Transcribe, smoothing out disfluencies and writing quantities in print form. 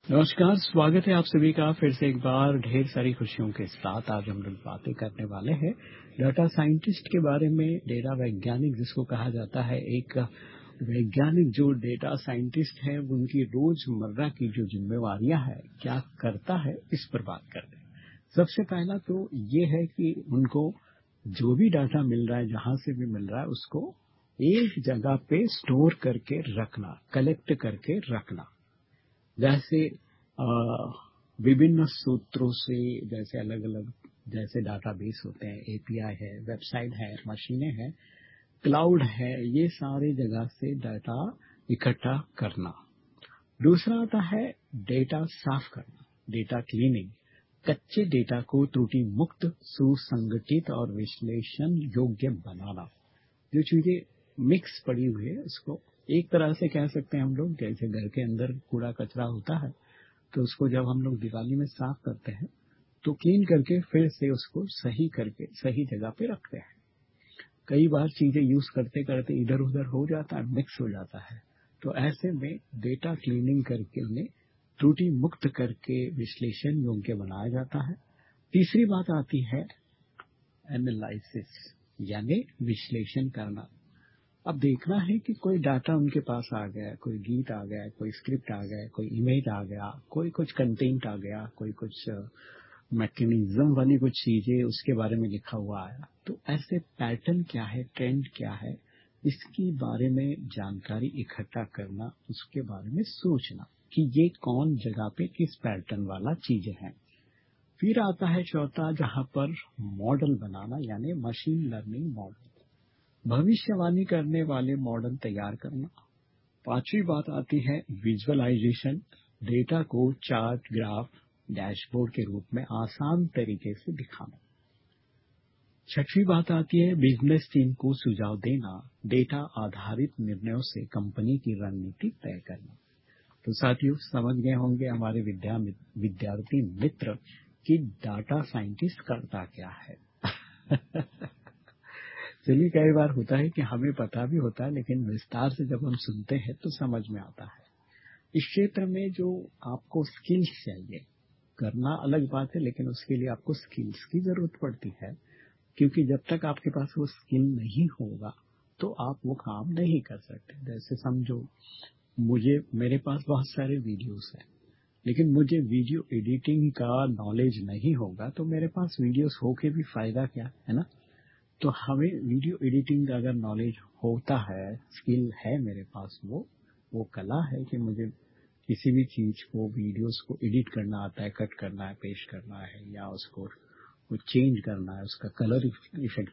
नमस्कार, स्वागत है आप सभी का फिर से एक बार ढेर सारी खुशियों के साथ। आज हम लोग बातें करने वाले हैं डाटा साइंटिस्ट के बारे में। डेटा वैज्ञानिक जिसको कहा जाता है, एक वैज्ञानिक जो डेटा साइंटिस्ट है उनकी रोजमर्रा की जो जिम्मेवारियां है, क्या करता है, इस पर बात करते हैं। सबसे पहला तो ये है कि उनको जो भी डाटा मिल रहा है, जहां से भी मिल रहा है, उसको एक जगह पे स्टोर करके रखना, कलेक्ट करके रखना। जैसे विभिन्न सूत्रों से, जैसे अलग अलग जैसे डाटाबेस होते हैं, एपीआई है, वेबसाइट है, मशीनें हैं, क्लाउड है, ये सारे जगह से डाटा इकट्ठा करना। दूसरा आता है डेटा साफ करना, डेटा क्लीनिंग। कच्चे डेटा को त्रुटि मुक्त, सुसंगठित और विश्लेषण योग्य बनाना। जो चीजें मिक्स पड़ी हुई है, उसको एक तरह से कह सकते हैं हम लोग, जैसे घर के अंदर कूड़ा कचरा होता है, तो उसको जब हम लोग दिवाली में साफ करते हैं तो क्लीन करके फिर से उसको सही करके सही जगह पे रखते हैं। कई बार चीजें यूज करते करते इधर उधर हो जाता है, मिक्स हो जाता है, तो ऐसे में डेटा क्लीनिंग करके उन्हें त्रुटि मुक्त करके विश्लेषण योग्य बनाया जाता है। तीसरी बात आती है एनालिसिस, यानी विश्लेषण करना। अब देखना है कि कोई डाटा उनके पास आ गया, कोई गीत आ गया, कोई स्क्रिप्ट आ गया, कोई इमेज आ गया, कोई कुछ कंटेंट आ गया, कोई कुछ मैकेनिज्म वाली कुछ चीजें उसके बारे में लिखा हुआ आया, तो ऐसे पैटर्न क्या है, ट्रेंड क्या है, इसके बारे में जानकारी इकट्ठा करना, उसके बारे में सोचना कि ये कौन जगह पे किस पैटर्न वाला चीजें हैं। फिर आता है चौथा, जहां पर मॉडल बनाना, यानी मशीन लर्निंग मॉडल, भविष्यवाणी करने वाले मॉडल तैयार करना। पांचवी बात आती है विजुअलाइजेशन, डेटा को चार्ट, ग्राफ, डैशबोर्ड के रूप में आसान तरीके से दिखाना। छठवीं बात आती है बिजनेस टीम को सुझाव देना, डेटा आधारित निर्णयों से कंपनी की रणनीति तय करना। तो साथियों, समझ गए होंगे हमारे विद्यार्थी मित्र कि डाटा साइंटिस्ट करता क्या है। चलिए, कई बार होता है कि हमें पता भी होता है, लेकिन विस्तार से जब हम सुनते हैं तो समझ में आता है। इस क्षेत्र में जो आपको स्किल्स चाहिए, करना अलग बात है, लेकिन उसके लिए आपको स्किल्स की जरूरत पड़ती है, क्योंकि जब तक आपके पास वो स्किल नहीं होगा तो आप वो काम नहीं कर सकते। जैसे समझो, मेरे पास बहुत सारे वीडियोस हैं, लेकिन मुझे वीडियो एडिटिंग का नॉलेज नहीं होगा तो मेरे पास वीडियोस होके भी फायदा क्या है ना। तो हमें वीडियो एडिटिंग का अगर नॉलेज होता है, स्किल है मेरे पास, वो कला है कि मुझे किसी भी चीज को, वीडियोस को एडिट करना आता है, कट करना है, पेस्ट करना है, या उसको चेंज करना है, उसका कलर इफेक्ट